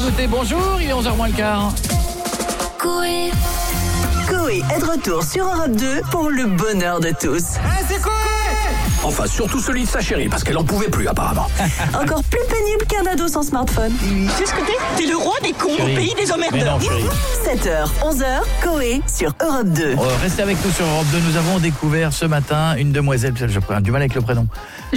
écoutez Bonjour, il est 11h moins le quart. Coé est de retour sur Europe 2 pour le bonheur de tous. C'est Coé. Enfin, surtout celui de sa chérie, parce qu'elle en pouvait plus apparemment. Encore plus pénible qu'un ado sans smartphone. C'est ce que t'es le roi des cons au pays des emmerdeurs. 7h, 11h, Coé sur Europe 2. Restez avec nous sur Europe 2. Nous avons découvert ce matin une demoiselle, j'ai du mal avec le prénom.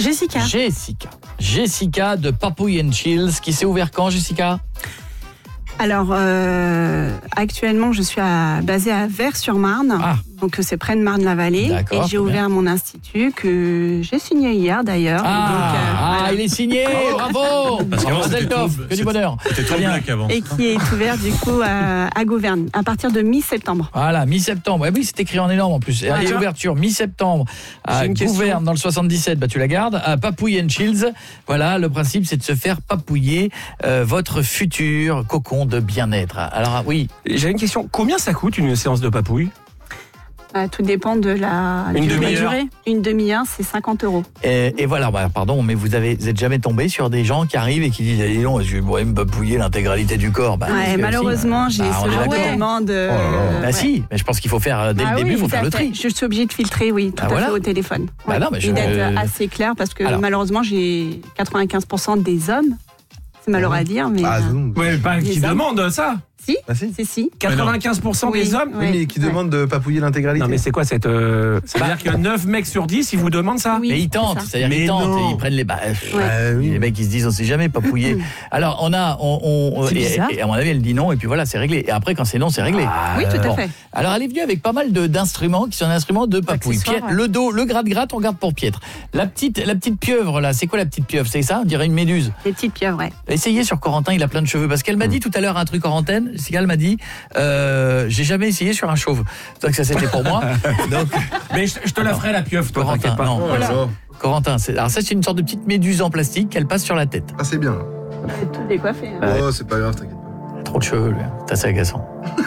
Jessica de Papouille & Chills, qui s'est ouvert quand, Jessica ? Alors, actuellement, je suis basée à Vers-sur-Marne, donc c'est près de Marne-la-Vallée. D'accord, et j'ai ouvert mon institut que j'ai signé hier d'ailleurs. Il est signé, bravo. Parce qu'avant, c'était que du bonheur. C'était trop black avant. Et qui est ouvert du coup à Gouverne, à partir de mi-septembre. Voilà, mi-septembre. Oui, c'est écrit en énorme en plus. Voilà. Et ouverture mi-septembre à Gouverne dans le 77, tu la gardes, à Papouille & Chills. Voilà, le principe c'est de se faire papouiller votre futur cocon de bien-être. Alors oui. J'ai une question, combien ça coûte une séance de papouille ? Tout dépend de la durée. Une demi-heure, c'est 50 €. Et voilà, pardon, mais vous êtes jamais tombé sur des gens qui arrivent et qui disent allez non, je vais me papouiller l'intégralité du corps. Malheureusement, j'ai ce genre de demande. Si, mais je pense qu'il faut faire dès le début, il faut faire le tri. Je suis obligée de filtrer, tout à fait au téléphone. Et d'être assez clair parce que malheureusement, j'ai 95% des hommes. C'est malheureux à dire, mais. Qui demandent ça. Si, bah si. 95% des hommes. Oui, mais qui demandent de papouiller l'intégralité. Non, mais c'est quoi cette. Ça veut dire que 9 mecs sur 10, ils vous demandent ça. Oui, mais ils tentent, c'est-à-dire qu'ils tentent, et ils prennent les. Les mecs, ils se disent, on sait jamais papouiller. Alors, on a. Et à mon avis, elle dit non, et puis voilà, c'est réglé. Et après, quand c'est non, c'est réglé. Oui, tout à fait. Alors, elle est venue avec pas mal d'instruments qui sont des instruments de papouille. Le dos, le gratte-gratte, on garde pour Pietre. La petite pieuvre, là, c'est quoi la petite pieuvre ? C'est ça ? On dirait une méduse. Les petites pieuvres, ouais. Essayez sur Corentin, il a plein de cheveux. Parce qu'elle m'a dit tout à l'heure un truc en antenne. Sigal m'a dit j'ai jamais essayé sur un chauve. Donc ça c'était pour moi. Donc, mais je te la ferai la pieuvre, toi, Corentin, pas. Non, Corentin, alors ça c'est une sorte de petite méduse en plastique qu'elle passe sur la tête. Ah c'est bien. C'est tout décoiffé. C'est pas grave, t'inquiète pas. Il a trop de cheveux, lui. C'est assez agaçant.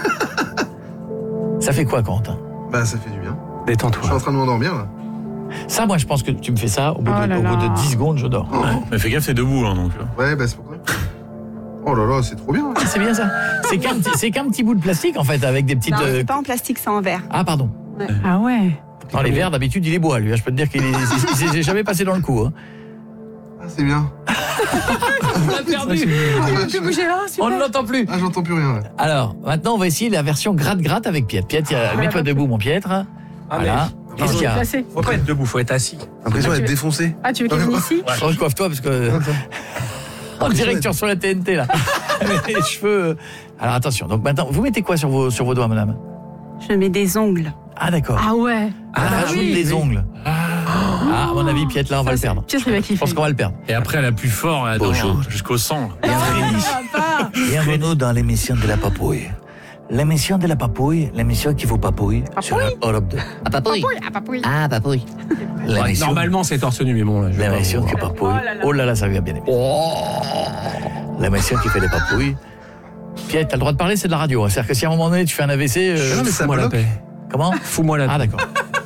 Ça fait quoi, Corentin ? Bah ça fait du bien. Détends-toi. Je suis en train de m'endormir là. Ça, moi je pense que tu me fais ça au bout de 10 secondes, je dors. Mais fais gaffe, c'est debout donc. Ouais, c'est pour ça. Oh là là, c'est trop bien. C'est bien ça. C'est qu'un petit bout de plastique en fait avec des petites. Non, c'est pas en plastique, c'est en verre. Ah pardon. Ouais. Ah ouais. Non, les verres d'habitude il les boit lui. Je peux te dire qu'il s'est jamais passé dans le coup. Ah c'est bien. On l'a perdu. On ne l'entend plus. Ah j'entends plus rien. Alors maintenant on va essayer la version gratte-gratte avec Pietre. Pietre, mets-toi debout mon Pietre. Voilà. Qu'est-ce qu'il y a ? Faut pas être debout, faut être assis. L'impression d'être défoncé. Ah tu veux qu'il vienne ici ? Recoiffe-toi parce que. En direct sur la TNT là. Les cheveux. Alors attention. Donc maintenant, vous mettez quoi sur vos doigts, madame ? Je mets des ongles. Ah d'accord. Ah ouais. Rajoute des ongles. À mon avis, Pietre, là, on va le perdre. Je pense qu'on va le perdre. Et après, elle appuie fort, jusqu'au sang. Bienvenue dans l'émission de la papouille. L'émission de la papouille, l'émission qui vous papouille sur Europe 2. Ah papouille. Normalement, c'est torse nu, mais bon là. L'émission qui papouille. Oh là là, ça lui a bien aimé. L'émission qui fait les papouilles. Pierre, t'as le droit de parler, c'est de la radio. C'est-à-dire que si à un moment donné tu fais un AVC, non mais ça fous-moi la paix. Comment ? Fous-moi la paix. Ah d'accord.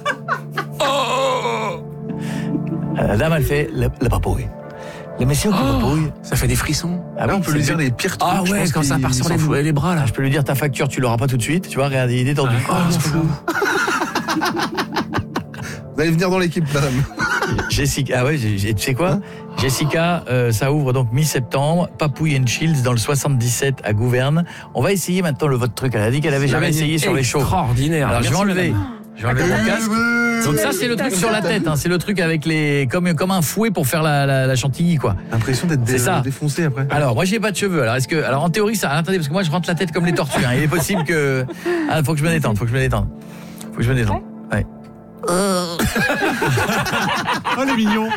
La dame, elle fait la papouille. L'émission qui papouille. Ça fait des frissons. Ah là, on peut lui dire les pires trucs. Ah ouais, quand ça part sur les bras là. Je peux lui dire ta facture, tu l'auras pas tout de suite. Tu vois, regarde, il est détendu. C'est fou. Vous allez venir dans l'équipe, madame. Jessica, tu sais quoi ? Jessica, ça ouvre donc mi-septembre. Papouille & Chills dans le 77 à Gouverne. On va essayer maintenant votre truc. Elle a dit qu'elle avait jamais essayé sur les chauves. Extraordinaire. Alors je vais enlever mon casque. Donc ça c'est le truc sur la tête, c'est le truc avec comme un fouet pour faire la chantilly quoi. L'impression d'être défoncé après. Alors moi j'ai pas de cheveux. Alors en théorie ça. Attendez parce que moi je rentre la tête comme les tortues. Il est possible que faut que je me détende. Ouais. Oh les mignons.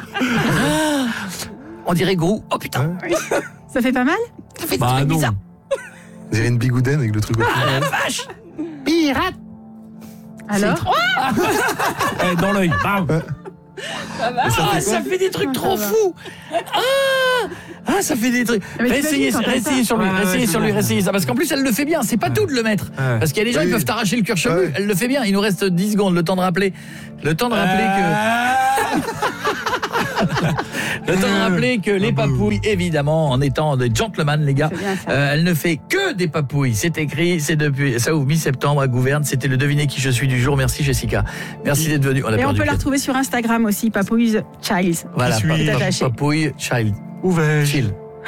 On dirait Grou. Oh putain. Ça fait pas mal ? Ça fait des trucs bizarres. Vous avez une bigoudaine avec le truc au Ah la vache. Pirate. Alors dans l'œil. Bam. Ça fait des trucs trop fous. Ça fait des trucs. Essayez sur lui, ça parce qu'en plus elle le fait bien, c'est pas tout de le mettre. Parce qu'il y a des gens qui peuvent t'arracher le cuir chevelu, elle le fait bien. Il nous reste 10 secondes, le temps de rappeler que Le temps de rappeler que les papouilles, évidemment, en étant des gentlemen, les gars, elle ne fait que des papouilles. C'est écrit, c'est depuis, ça ouvre mi-septembre à Gouverne. C'était le devinez qui je suis du jour. Merci Jessica. Merci d'être venue. Et on peut la retrouver sur Instagram aussi, Papouille Child. Voilà, Papouille Child. Où vais-je?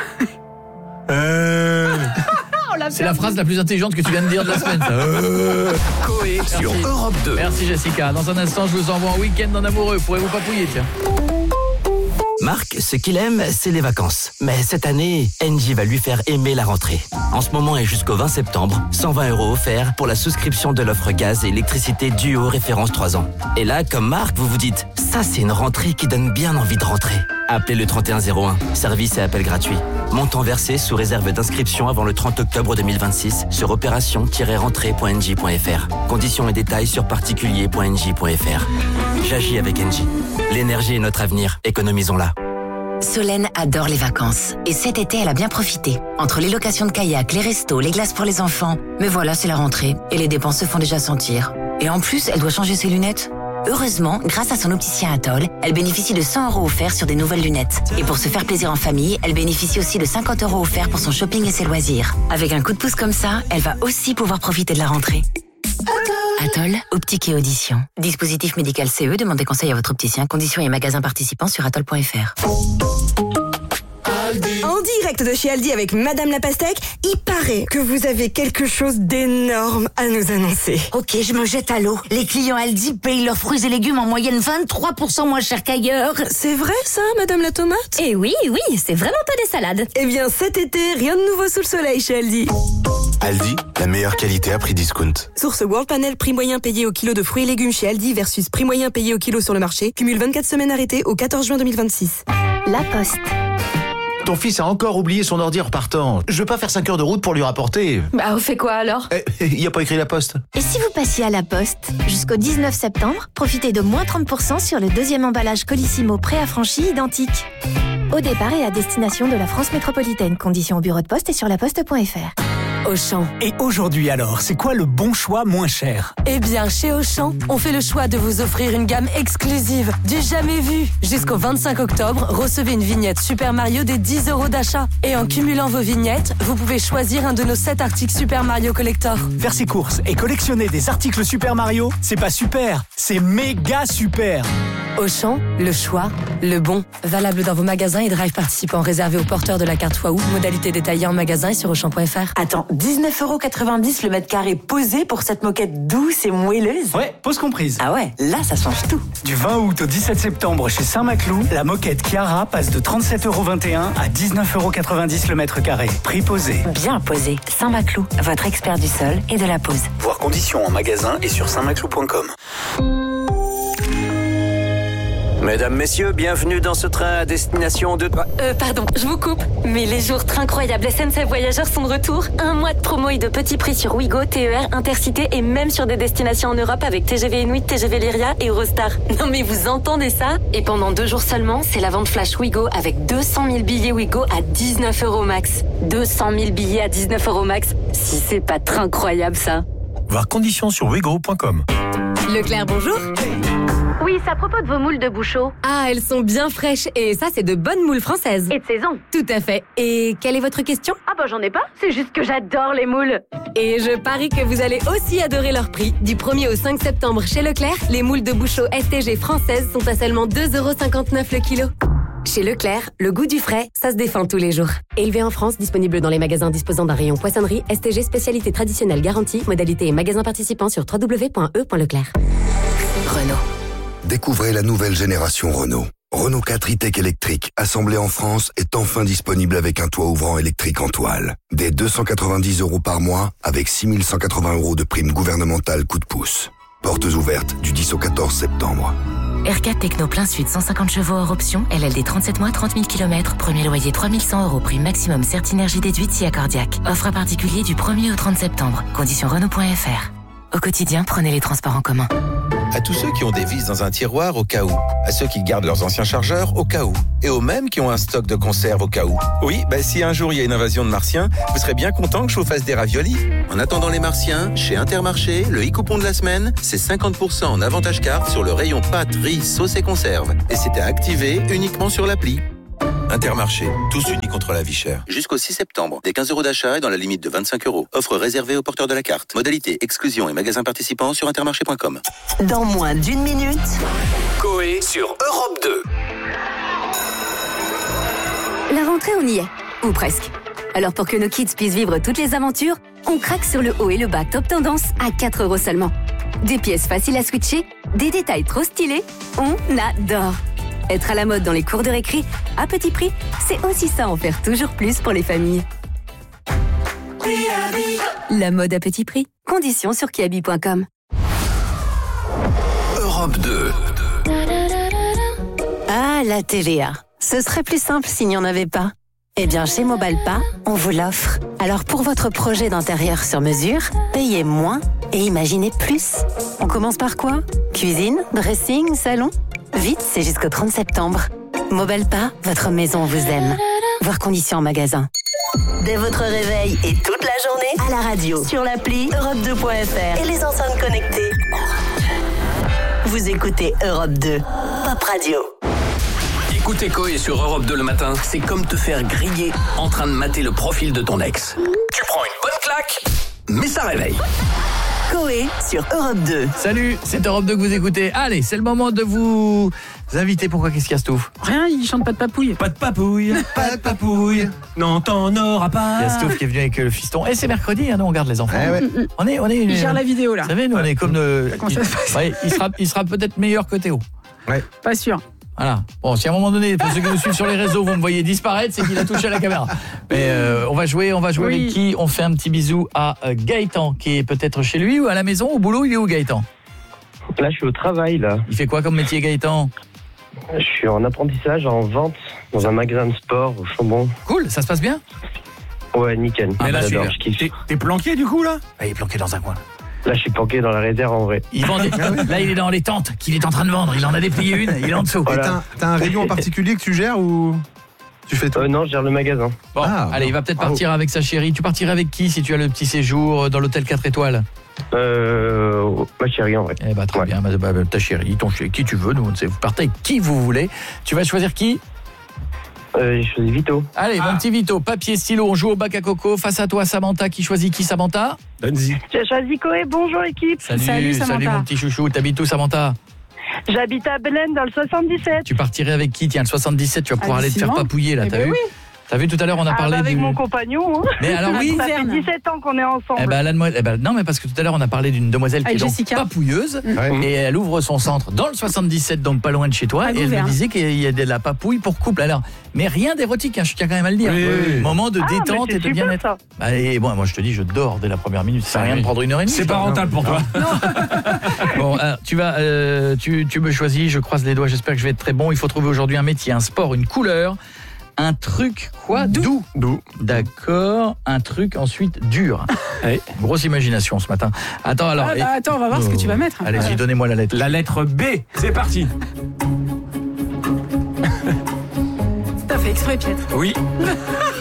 C'est la phrase la plus intelligente que tu viens de dire de la semaine. Coé sur Europe 2. Merci Jessica. Dans un instant, je vous envoie en week-end en amoureux. Pourrez-vous papouiller, tiens. Marc, ce qu'il aime, c'est les vacances. Mais cette année, Engie va lui faire aimer la rentrée. En ce moment et jusqu'au 20 septembre, 120 € offerts pour la souscription de l'offre gaz et électricité Duo référence 3 ans. Et là, comme Marc, vous vous dites, ça c'est une rentrée qui donne bien envie de rentrer. Appelez le 3101, service et appel gratuit. Montant versé sous réserve d'inscription avant le 30 octobre 2026 sur opération-rentrée.engie.fr. Conditions et détails sur particulier.engie.fr. J'agis avec Engie. L'énergie est notre avenir, économisons-la. Solène adore les vacances. Et cet été, elle a bien profité. Entre les locations de kayak, les restos, les glaces pour les enfants. Mais voilà, c'est la rentrée. Et les dépenses se font déjà sentir. Et en plus, elle doit changer ses lunettes. Heureusement, grâce à son opticien Atoll, elle bénéficie de 100 € offerts sur des nouvelles lunettes. Et pour se faire plaisir en famille, elle bénéficie aussi de 50 € offerts pour son shopping et ses loisirs. Avec un coup de pouce comme ça, elle va aussi pouvoir profiter de la rentrée. Atoll, optique et audition. Dispositif médical CE, demandez conseil à votre opticien. Conditions et magasins participants sur atoll.fr. En direct de chez Aldi avec Madame la Pastèque, il paraît que vous avez quelque chose d'énorme à nous annoncer. Ok, je me jette à l'eau. Les clients Aldi payent leurs fruits et légumes en moyenne 23% moins cher qu'ailleurs. C'est vrai ça, Madame la Tomate? Eh oui, c'est vraiment pas des salades. Eh bien cet été, rien de nouveau sous le soleil chez Aldi. Aldi, la meilleure qualité à prix discount. Source World Panel, prix moyen payé au kilo de fruits et légumes chez Aldi versus prix moyen payé au kilo sur le marché. Cumule 24 semaines arrêtées au 14 juin 2026. La Poste. Ton fils a encore oublié son ordi en repartant. Je veux pas faire 5 heures de route pour lui rapporter. Bah, on fait quoi alors? Il y a pas écrit la Poste. Et si vous passiez à la Poste? Jusqu'au 19 septembre, profitez de moins 30% sur le deuxième emballage Colissimo préaffranchi identique. Au départ et à destination de la France métropolitaine. Conditions au bureau de poste et sur laposte.fr. Auchan. Et aujourd'hui alors, c'est quoi le bon choix moins cher? Eh bien, chez Auchan, on fait le choix de vous offrir une gamme exclusive, du jamais vu. Jusqu'au 25 octobre, recevez une vignette Super Mario des 10 € d'achat. Et en cumulant vos vignettes, vous pouvez choisir un de nos 7 articles Super Mario Collector. Faire ses courses et collectionner des articles Super Mario, c'est pas super, c'est méga super. Auchan, le choix, le bon. Valable dans vos magasins et drive participants réservés aux porteurs de la carte Waouh. Modalité détaillée en magasin et sur Auchan.fr. Attends, 19,90 € le mètre carré posé pour cette moquette douce et moelleuse? Ouais, pause comprise. Ah ouais, là ça change tout. Du 20 août au 17 septembre chez Saint-Maclou, la moquette Chiara passe de 37,21 € à 19,90 € le mètre carré. Prix posé. Bien posé. Saint-Maclou, votre expert du sol et de la pose. Voir conditions en magasin et sur saintmaclou.com. Mesdames, messieurs, bienvenue dans ce train à destination de... Pardon, je vous coupe. Mais les jours incroyables SNCF Voyageurs sont de retour. 1 mois de promo et de petits prix sur Ouigo, TER, Intercité et même sur des destinations en Europe avec TGV Inuit, TGV Lyria et Eurostar. Non mais vous entendez ça? Et pendant 2 jours seulement, c'est la vente flash Ouigo avec 200 000 billets Ouigo à 19 € max. 200 000 billets à 19 € max. Si c'est pas très incroyable ça. Voir conditions sur ouigo.com. Leclerc, bonjour. Oui, c'est à propos de vos moules de Bouchot. Ah, elles sont bien fraîches et ça, c'est de bonnes moules françaises. Et de saison. Tout à fait. Et quelle est votre question? Ah bah j'en ai pas, c'est juste que j'adore les moules. Et je parie que vous allez aussi adorer leur prix. Du 1er au 5 septembre chez Leclerc, les moules de Bouchot STG françaises sont à seulement 2,59 € le kilo. Chez Leclerc, le goût du frais, ça se défend tous les jours. Élevé en France, disponible dans les magasins disposant d'un rayon poissonnerie, STG spécialité traditionnelle garantie, modalité et magasins participants sur www.e.leclerc. Renault. Découvrez la nouvelle génération Renault. Renault 4 e-Tech électrique, assemblé en France, est enfin disponible avec un toit ouvrant électrique en toile. Dès 290 € par mois, avec 6 180 € de prime gouvernementale coup de pouce. Portes ouvertes du 10 au 14 septembre. R4 Techno plein sud, 150 chevaux hors option, LLD 37 mois, 30 000 km, premier loyer 3 100 €, prime maximum Certinergie déduite si accordiaque. Offre à particulier du 1er au 30 septembre. Conditions Renault.fr. Au quotidien, prenez les transports en commun. À tous ceux qui ont des vis dans un tiroir au cas où. À ceux qui gardent leurs anciens chargeurs au cas où. Et aux mêmes qui ont un stock de conserve au cas où. Oui, si un jour il y a une invasion de martiens, vous serez bien content que je vous fasse des raviolis. En attendant les martiens, chez Intermarché, le e-coupon de la semaine, c'est 50% en avantage carte sur le rayon pâtes, riz, sauce et conserve. Et c'est à activer uniquement sur l'appli. Intermarché, tous unis contre la vie chère. Jusqu'au 6 septembre, des 15 € d'achat et dans la limite de 25 €. Offre réservée aux porteurs de la carte. Modalité, exclusion et magasins participants sur intermarché.com. Dans moins d'une minute, Coé sur Europe 2. La rentrée, on y est. Ou presque. Alors pour que nos kids puissent vivre toutes les aventures, on craque sur le haut et le bas top tendance à 4 € seulement. Des pièces faciles à switcher, des détails trop stylés, on adore. Être à la mode dans les cours de récré, à petit prix, c'est aussi ça en faire toujours plus pour les familles. La mode à petit prix. Conditions sur kiabi.com. Europe 2. Ah, la TVA. Ce serait plus simple s'il n'y en avait pas. Eh bien, chez Mobalpa, on vous l'offre. Alors pour votre projet d'intérieur sur mesure, payez moins et imaginez plus. On commence par quoi? Cuisine, dressing, salon? Vite, c'est jusqu'au 30 septembre. Mobalpa, votre maison vous aime. Voir conditions en magasin. dès votre réveil et toute la journée, à la radio, sur l'appli Europe2.fr et les enceintes connectées. Vous écoutez Europe 2, Pop Radio. Écouter Coé sur Europe 2 le matin, c'est comme te faire griller en train de mater le profil de ton ex. Tu prends une bonne claque, mais ça réveille. Coé sur Europe 2. Salut, c'est Europe 2 que vous écoutez. Allez, c'est le moment de vous inviter. Pourquoi? Qu'est-ce qu'il y a, Stouff? Rien, il chante pas de papouille. Pas de papouille, pas de papouille. Non, t'en auras pas. Il y a Stouff qui est venu avec le fiston. Et c'est mercredi, hein, nous on garde les enfants. Ouais. On est Il gère la vidéo là. Vous savez, nous on est comme Comment ça se passe? Ouais, il sera peut-être meilleur que Théo. Ouais. Pas sûr. Voilà. Bon, si à un moment donné, pour ceux qui nous suivent sur les réseaux, vous me voyez disparaître, c'est qu'il a touché à la caméra. Mais on va jouer oui. Avec qui? On fait un petit bisou à Gaëtan, qui est peut-être chez lui ou à la maison, au boulot. Il est où, Gaëtan? Là, je suis au travail, là. Il fait quoi comme métier, Gaëtan? Je suis en apprentissage, en vente, dans un magasin de sport au Chambon. Cool, ça se passe bien? Ouais, nickel. Mais là, j'adore, je kiffe. t'es planqué du coup, là? Ah, il est planqué dans un coin. Là, je suis planqué dans la réserve, en vrai. Il vend Là, il est dans les tentes qu'il est en train de vendre. Il en a déplié une, il est en dessous. Voilà. T'as un rayon en particulier que tu gères ou tu fais tout? Non, je gère le magasin. Bon, allez, il va peut-être partir avec sa chérie. Tu partirais avec qui si tu as le petit séjour dans l'hôtel 4 étoiles? Ma chérie, en vrai. Eh bah, très bien, ta chérie, ton chéri, qui tu veux, nous, vous partez avec qui vous voulez. Tu vas choisir qui? J'ai choisi Vito. Allez, mon petit Vito, papier, stylo, on joue au bac à coco. Face à toi, Samantha, qui choisit qui, Samantha? Donne-y. J'ai choisi Coé, bonjour équipe. Salut mon petit chouchou, t'habites où, Samantha? J'habite à Belen dans le 77. Tu partirais avec qui? Tiens, le 77, tu vas pouvoir aller te faire papouiller là, t'as vu? Oui. T'as vu tout à l'heure, on a parlé avec mon compagnon. Hein. Mais alors oui. Ça fait 17 ans qu'on est ensemble. Non, mais parce que tout à l'heure, on a parlé d'une demoiselle qui est donc papouilleuse. Et elle ouvre son centre dans le 77, donc pas loin de chez toi. Et elle me disait qu'il y a de la papouille pour couple. Alors, mais rien d'érotique, hein, je tiens quand même à le dire. Oui. Moment de détente et de bien-être. Et bon, moi je te dis, je dors dès la première minute. Ça sert à rien de prendre 1h30. C'est pas rentable pour toi. Bon, tu me choisis, je croise les doigts, j'espère que je vais être très bon. Il faut trouver aujourd'hui un métier, un sport, une couleur. Un truc quoi? Doux. D'accord. Un truc ensuite dur. Grosse imagination ce matin. Attends alors. Attends, on va voir ce que tu vas mettre. Allez-y, donnez-moi la lettre. La lettre B. C'est parti. T'as fait exprès, Pietre. Oui.